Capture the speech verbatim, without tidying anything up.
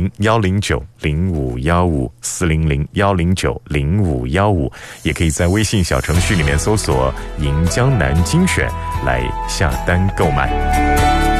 零幺零九零五幺五四零零幺零九零五幺五，也可以在微信小程序里面搜索“银江南精选”来下单购买。